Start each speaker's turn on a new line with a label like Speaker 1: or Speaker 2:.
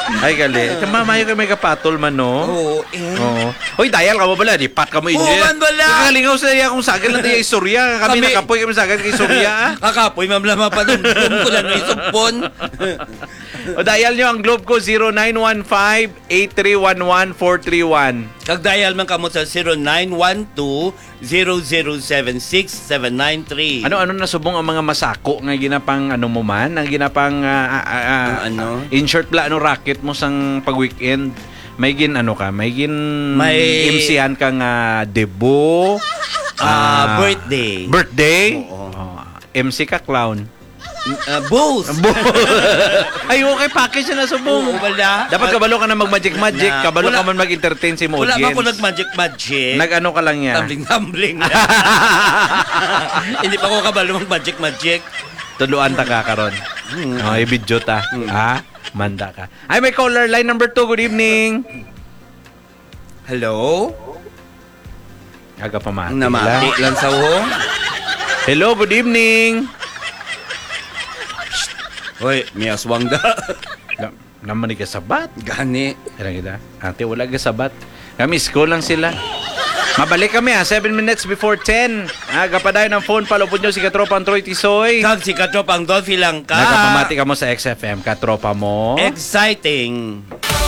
Speaker 1: Ay, gali. Mamayo kayo may kapatol man, no?
Speaker 2: Oo,
Speaker 1: Oo. Hoy, dayal ka mo bala. Di pat ka mo
Speaker 2: Oo, man bala.
Speaker 1: Nakalingaw sa iya kung sagan lang tayo istorya. Kami nakapoy kami sagan kay istorya.
Speaker 2: Kakapoy, mamlama pa dun. Ko lang may supon.
Speaker 1: O dial nyo ang Globe ko 0915-8311-431.
Speaker 2: Kag dial man kamo sa 0912-0076-793.
Speaker 1: Ano na subong ang mga masako nga ginapang ano mo man, ang ginapang
Speaker 2: ano?
Speaker 1: in-short bla ano racket mo sang pag-weekend. May MC-han kang debo,
Speaker 2: birthday.
Speaker 1: Oo. MC ka clown.
Speaker 2: Both.
Speaker 1: Ay, okay, package na subong.
Speaker 2: Oo, wala.
Speaker 1: Dapat kabalo ka na mag-magic-magic, kabalo ka man mag-entertain si mo
Speaker 2: Wala
Speaker 1: audience.
Speaker 2: pa ako nag-magic-magic.
Speaker 1: Nag-ano ka lang yan.
Speaker 2: Tumbling-tumbling. Hindi pa ako kabalo mag-magic-magic.
Speaker 1: Tuluan ta ka karon. I-video ta. Ha? Manda ka. Ay, may caller line number 2. Good evening.
Speaker 2: Hello?
Speaker 1: Aga pa mati.
Speaker 2: Namati lang sa ho.
Speaker 1: Hello, good evening.
Speaker 2: Hoy, may aswang da.
Speaker 1: Naman ni kasabat.
Speaker 2: Gani.
Speaker 1: Kaya kita. Ate, wala kasabat. Kami, school lang sila. Mabalik kami 7 minutes before 10. Kapadayon ng phone, palupod nyo si Katropang Troy Tisoy.
Speaker 2: Kag si Katropang Dolphy lang ka.
Speaker 1: Nagkapamati ka mo sa XFM, Katropa mo.
Speaker 2: Exciting.